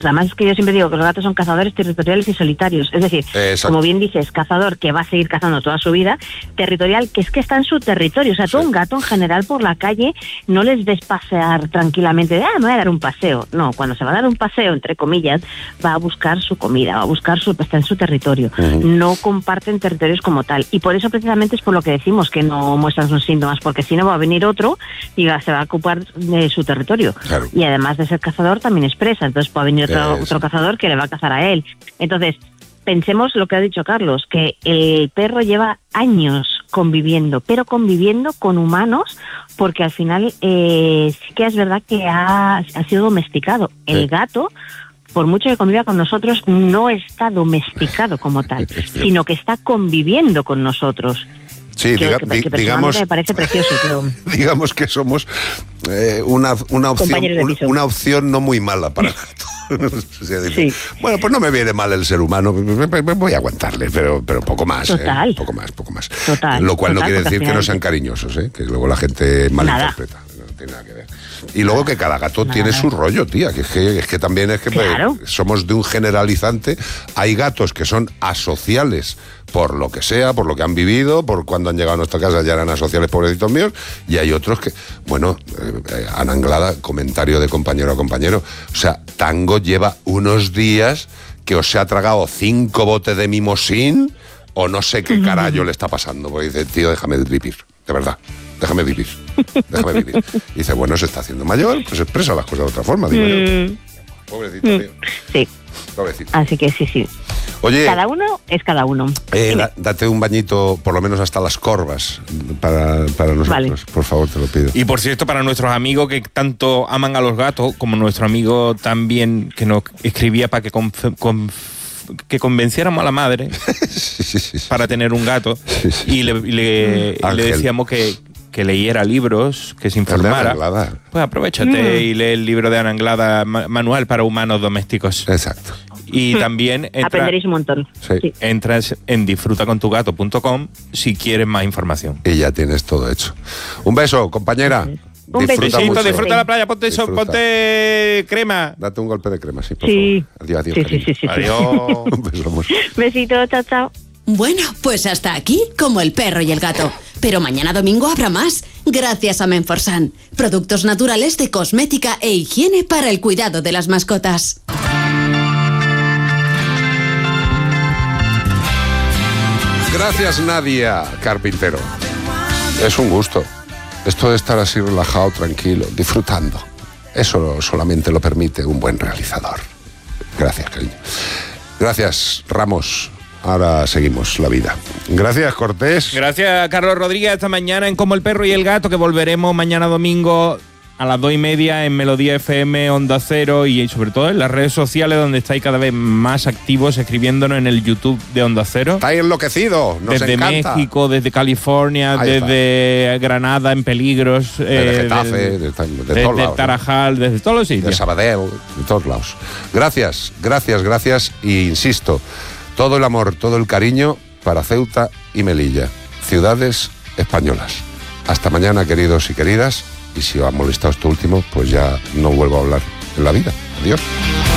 Además es que yo siempre digo que los gatos son cazadores territoriales y solitarios. Es decir, como bien dices, cazador que va a seguir cazando toda su vida, territorial que es que está en su territorio. O sea, tú un gato en general por la calle no les ves pasear tranquilamente de, me voy a dar un paseo. No, cuando se va a dar un paseo, entre comillas, va a buscar su comida, va a buscar está en su territorio. No comparten territorios como tal. Y por eso precisamente es por lo que decimos que no muestran sus síntomas, porque si no va a venir otro y se va a ocupar de su territorio. Claro. Y además de ser cazador también es presa, entonces puede venir otro cazador que le va a cazar a él. Entonces, pensemos lo que ha dicho Carlos, que el perro lleva años conviviendo, pero conviviendo con humanos, porque al final sí que es verdad que ha sido domesticado. El gato, por mucho que conviva con nosotros, no está domesticado como tal, sino que está conviviendo con nosotros. Sí, digamos, me parece precioso, pero digamos que somos una opción no muy mala para el gato. Sí. Bueno, pues no me viene mal el ser humano, voy a aguantarle, pero poco más. Total. Poco más. Total, lo cual no quiere decir que no sean cariñosos, que luego la gente malinterpreta. No tiene nada que ver. Y luego que cada gato tiene su rollo, tía, que es que también es que claro, somos de un generalizante. Hay gatos que son asociales por lo que sea, por lo que han vivido, por cuando han llegado a nuestra casa ya eran asociales, pobrecitos míos, y hay otros que, bueno, Ana Anglada, comentario de compañero a compañero, o sea, Tango lleva unos días que os se ha tragado 5 botes de mimosín, o no sé qué carajo le está pasando, porque dice, tío, déjame vivir, de verdad. Déjame vivir. Y dice, bueno, se está haciendo mayor, pues expresa las cosas de otra forma, digo yo. Pobrecito, tío. Sí. Pobrecito. Así que sí. Oye, cada uno es cada uno. Date un bañito, por lo menos hasta las corvas, para nosotros. Vale. Por favor, te lo pido. Y por cierto, para nuestros amigos que tanto aman a los gatos, como nuestro amigo también que nos escribía para que convenciéramos a la madre para tener un gato, y le decíamos que leyera libros, que se informara. Pues aprovechate y lee el libro de Ana Anglada, Manual para Humanos Domésticos. Exacto. Y también aprenderéis un montón. Sí. Entras en disfrutacontugato.com si quieres más información. Y ya tienes todo hecho. Un beso, compañera. Un besito, disfruta la playa, ponte crema. Date un golpe de crema, sí, por favor. Adiós, sí. Adiós. Un beso, amor. Besito, chao. Bueno, pues hasta aquí, como el perro y el gato. Pero mañana domingo habrá más, gracias a Menforsan. Productos naturales de cosmética e higiene para el cuidado de las mascotas. Gracias, Nadia Carpintero. Es un gusto. Esto de estar así relajado, tranquilo, disfrutando. Eso solamente lo permite un buen realizador. Gracias, cariño. Gracias, Ramos. Ahora seguimos la vida. Gracias, Cortés. Gracias, Carlos Rodríguez. Esta mañana en Como el Perro y el Gato, que volveremos mañana domingo a las 2:30 en Melodía FM, Onda Cero, y sobre todo en las redes sociales, donde estáis cada vez más activos escribiéndonos en el YouTube de Onda Cero. Estáis enloquecidos, nos desde encanta. México, desde California, desde Granada en peligros, desde Getafe, de todos lados, Tarajal, desde todos los sitios. De Sabadell, de todos lados. Gracias, y insisto, todo el amor, todo el cariño para Ceuta y Melilla, ciudades españolas. Hasta mañana, queridos y queridas, y si os ha molestado esto último, pues ya no vuelvo a hablar en la vida. Adiós.